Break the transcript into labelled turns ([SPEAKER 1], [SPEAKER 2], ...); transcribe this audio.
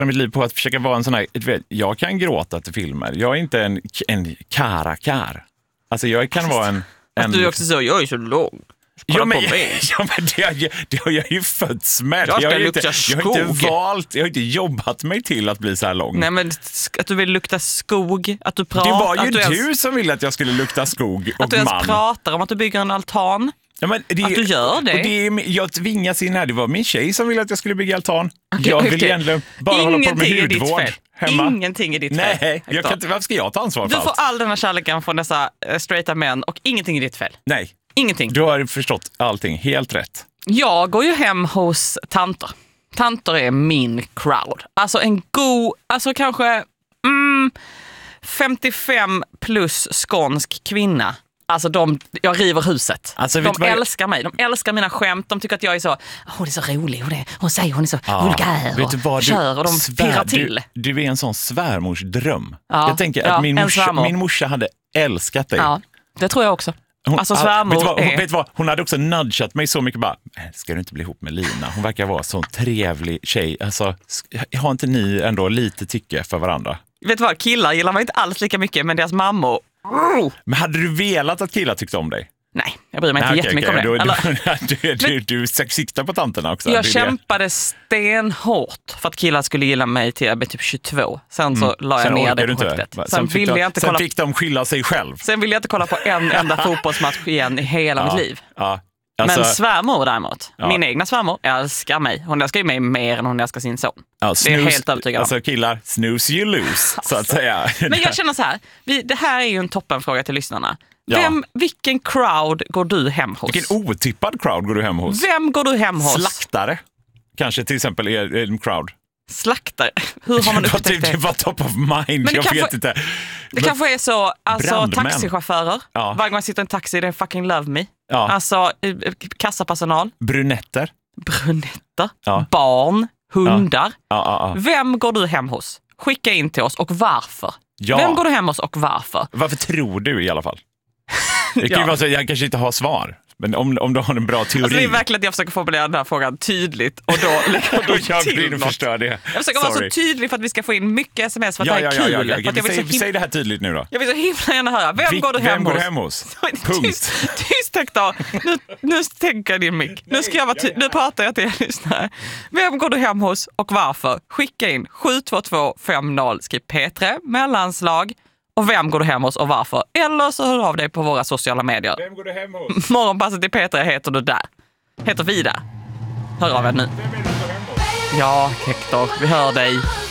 [SPEAKER 1] mitt liv på att försöka vara en sån här, jag kan gråta till filmer. Jag är inte en karakär. Alltså jag kan vara en...
[SPEAKER 2] Du är också så, jag är så lång.
[SPEAKER 1] Ja men det har jag ju fötts med. Jag har inte jobbat mig till att bli så här lång.
[SPEAKER 2] Nej, men att du vill lukta skog, att du pratar.
[SPEAKER 1] Det var ju du som ville att jag skulle lukta skog och
[SPEAKER 2] att du ens pratar om att du bygger en altan.
[SPEAKER 1] Ja, men
[SPEAKER 2] att du gör det.
[SPEAKER 1] Och jag tvingas in här. Det var min tjej som ville att jag skulle bygga altan. Jag vill egentligen bara hålla på med hudvård hemma.
[SPEAKER 2] Ingenting är ditt fel.
[SPEAKER 1] Nej, varför ska jag ta ansvar för allt?
[SPEAKER 2] Du får all denna kärleken från dessa straighta män och ingenting är ditt fel.
[SPEAKER 1] Nej.
[SPEAKER 2] Ingenting.
[SPEAKER 1] Du har förstått allting, helt rätt.
[SPEAKER 2] Jag går ju hem hos tanter. Tanter är min crowd. Alltså kanske 55 plus skånsk kvinna. Alltså jag river huset. Alltså, de älskar mig. De älskar mina skämt. De tycker att jag är så, hon är så rolig. Hon säger hon är så vulgär.
[SPEAKER 1] Vet du vad,
[SPEAKER 2] kör och de pirrar till.
[SPEAKER 1] Du är en sån svärmorsdröm. Jag tänker att min morsa hade älskat dig.
[SPEAKER 2] Ja, det tror jag också.
[SPEAKER 1] Vet du vad? Hon hade också nudgat mig så mycket bara, ska du inte bli ihop med Lina? Hon verkar vara en sån trevlig tjej. Alltså, har inte ni ändå lite tycke för varandra?
[SPEAKER 2] Vet du vad? Killar gillar man inte alls lika mycket, men deras mammor...
[SPEAKER 1] Men hade du velat att killar tyckte om dig?
[SPEAKER 2] Nej, jag bryr mig inte jättemycket om det.
[SPEAKER 1] Du siktar på tanterna också.
[SPEAKER 2] Jag kämpade stenhårt för att killar skulle gilla mig till jag blev typ 22. Sen så la jag ner det projektet. Sen
[SPEAKER 1] fick de skylla sig själv.
[SPEAKER 2] Sen ville jag inte kolla på en enda fotbollsmatch igen i hela mitt liv.
[SPEAKER 1] Ja.
[SPEAKER 2] Alltså, men svärmor däremot, min egna svärmor älskar mig. Hon älskar ju mig mer än hon älskar sin son. Det är helt övertygad om.
[SPEAKER 1] Alltså killar, snooze you lose, så att säga.
[SPEAKER 2] Men jag känner så här, det här är ju en toppenfråga till lyssnarna. Vilken crowd går du hem hos?
[SPEAKER 1] Vilken otippad crowd går du hem hos?
[SPEAKER 2] Vem går du hem hos?
[SPEAKER 1] Slaktare. Kanske till exempel är en crowd.
[SPEAKER 2] Slaktare? Hur har man upptäckt det?
[SPEAKER 1] Det var top of mind, jag vet inte.
[SPEAKER 2] Det kanske är så, alltså taxichaufförer. Varje gång man sitter i en taxi, det är fucking love me. Alltså kassapersonal.
[SPEAKER 1] Brunetter.
[SPEAKER 2] Barn. Hundar. Vem går du hem hos? Skicka in till oss och varför. Vem går du hem hos och varför?
[SPEAKER 1] Varför tror du i alla fall? Jag kanske inte har svar. Men om du har en bra teori.
[SPEAKER 2] Alltså det är verkligen att jag försöker formulera den här frågan tydligt. Och då
[SPEAKER 1] jag blir och förstör det.
[SPEAKER 2] Jag försöker vara så tydlig för att vi ska få in mycket sms för att det här är kul.
[SPEAKER 1] Säg det här tydligt nu då.
[SPEAKER 2] Jag vill så himla gärna höra. Vem går du hem hos?
[SPEAKER 1] Punkt.
[SPEAKER 2] Tyst Hector. Nu tänker jag din mick. Nu pratar jag till er lyssnare. Vem går du hem hos och varför? Skicka in 72250, skriv P3 mellanslag. Och vem går du hem hos och varför? Eller så hör av dig på våra sociala medier.
[SPEAKER 1] Vem går du hem hos?
[SPEAKER 2] Morgonpasset i P3 heter du där. Heter vi där. Hör av er nu. Ja, Hector, vi hör dig.